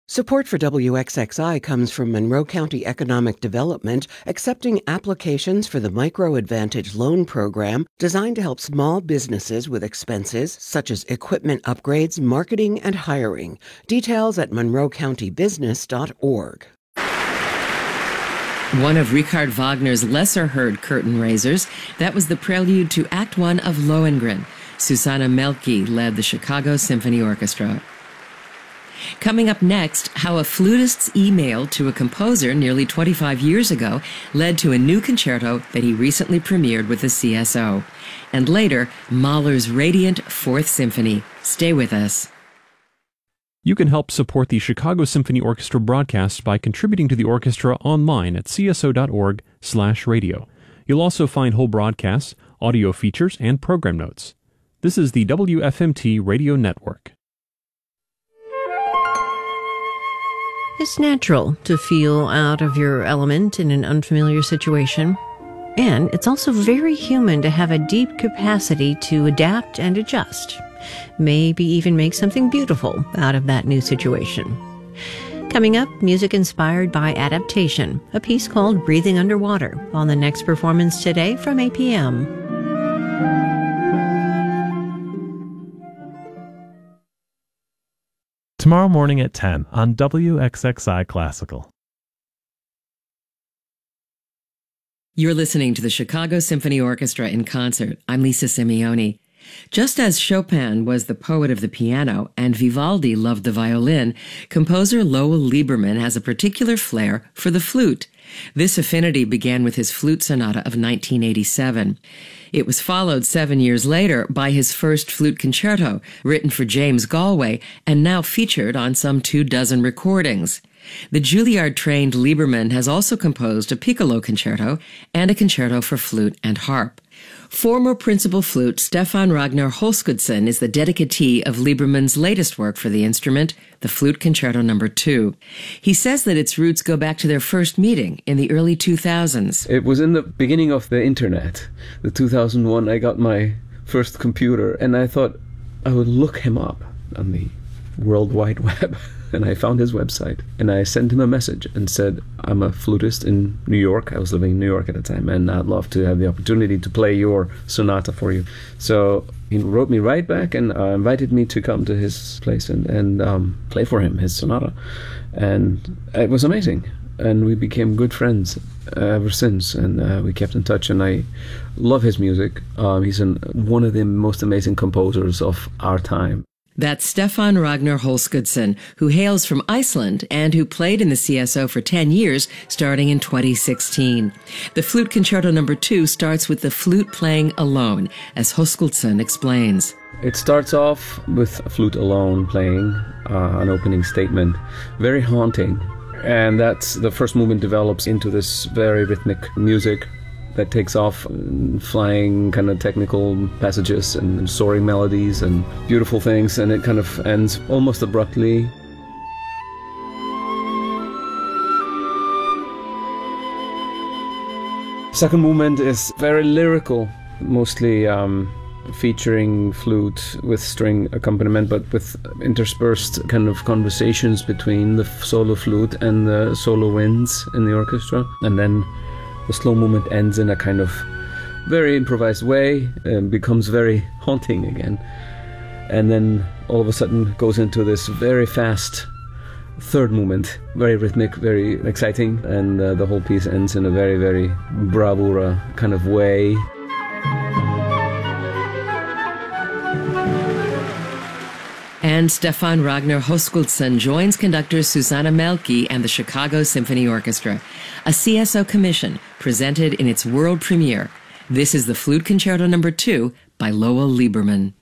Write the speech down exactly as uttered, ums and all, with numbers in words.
Support for W X X I comes from Monroe County Economic Development, accepting applications for the Micro Advantage Loan Program designed to help small businesses with expenses such as equipment upgrades, marketing, and hiring. Details at monroe county business dot org. One of Richard Wagner's lesser-heard curtain raisers, that was the prelude to Act One of Lohengrin. Susanna Melke led the Chicago Symphony Orchestra. Coming up next, how a flutist's email to a composer nearly twenty-five years ago led to a new concerto that he recently premiered with the C S O. And later, Mahler's radiant Fourth Symphony. Stay with us. You can help support the Chicago Symphony Orchestra broadcast by contributing to the orchestra online at c s o dot org slash radio. You'll also find whole broadcasts, audio features, and program notes. This is the W F M T Radio Network. It's natural to feel out of your element in an unfamiliar situation. And it's also very human to have a deep capacity to adapt and adjust. Maybe even make something beautiful out of that new situation. Coming up, music inspired by adaptation, a piece called Breathing Underwater, on the next performance today from eight p.m. Tomorrow morning at ten on W X X I Classical. You're listening to the Chicago Symphony Orchestra in concert. I'm Lisa Simeone. Just as Chopin was the poet of the piano and Vivaldi loved the violin, composer Lowell Lieberman has a particular flair for the flute. This affinity began with his flute sonata of nineteen eighty-seven. It was followed seven years later by his first flute concerto, written for James Galway, and now featured on some two dozen recordings. The Juilliard-trained Lieberman has also composed a piccolo concerto and a concerto for flute and harp. Former principal flute Stefan Ragnar Holskudsen is the dedicatee of Lieberman's latest work for the instrument, the Flute Concerto Number Two. He says that its roots go back to their first meeting in the early two thousands. It was in the beginning of the internet. The two thousand one, I got my first computer, and I thought I would look him up on the World Wide Web. And I found his website, and I sent him a message and said, I'm a flutist in New York. I was living in New York at the time, and I'd love to have the opportunity to play your sonata for you. So he wrote me right back and uh, invited me to come to his place and, and um, play for him his sonata. And it was amazing. And we became good friends uh, ever since, and uh, we kept in touch, and I love his music. Um, he's an, one of the most amazing composers of our time. That's Stefan Ragnar Holskudsen, who hails from Iceland and who played in the C S O for ten years, starting in twenty sixteen. The Flute Concerto Number Two starts with the flute playing alone, as Holskudsen explains. It starts off with a flute alone playing uh, an opening statement, very haunting. And that's the first movement develops into this very rhythmic music that takes off, flying kind of technical passages and soaring melodies and beautiful things, and it kind of ends almost abruptly. Second movement is very lyrical, mostly um, featuring flute with string accompaniment, but with interspersed kind of conversations between the solo flute and the solo winds in the orchestra. And then the slow movement ends in a kind of very improvised way and becomes very haunting again. And then all of a sudden goes into this very fast third movement, very rhythmic, very exciting, and uh, the whole piece ends in a very, very bravura kind of way. And Stefan Ragnar Holskudsen joins conductor Susanna Melke and the Chicago Symphony Orchestra, a C S O commission presented in its world premiere. This is the Flute Concerto Number Two by Lowell Lieberman.